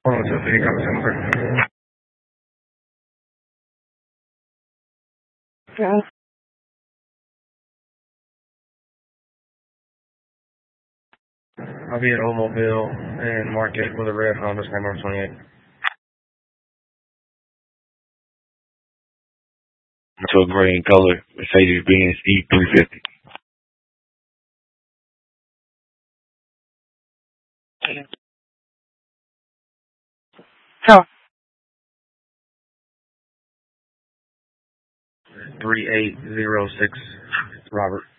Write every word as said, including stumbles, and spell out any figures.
Hold on to the number. Yeah. I'll be at Oldsmobile and Market with a red Honda Slam twenty-eight. To a green color Mercedes-Benz E three fifty. How? three eight zero six, Robert.